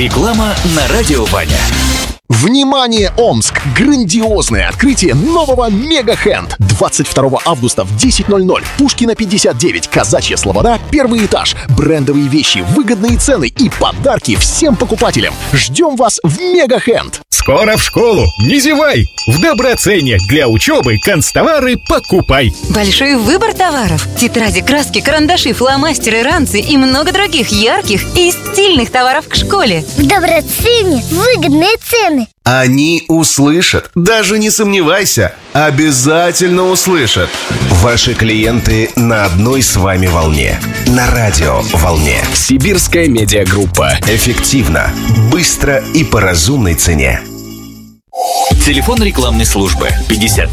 Реклама на Радио Ваня. Внимание, Омск! Грандиозное открытие нового Мега-Хенд. 22 августа в 10:00. Пушкина 59, Казачья Слобода, первый этаж. Брендовые вещи, выгодные цены и подарки всем покупателям. Ждем вас в Мега-Хенд. Скоро в школу, не зевай! В доброценне для учебы канцтовары покупай. Большой выбор товаров. Тетради, краски, карандаши, фломастеры, ранцы и много других ярких и стильных товаров к школе. В доброценне выгодные цены. Они услышат, даже не сомневайся, обязательно услышат. Ваши клиенты на одной с вами волне. На радио волне. Сибирская медиагруппа. Эффективно, быстро и по разумной цене. Телефон рекламной службы 53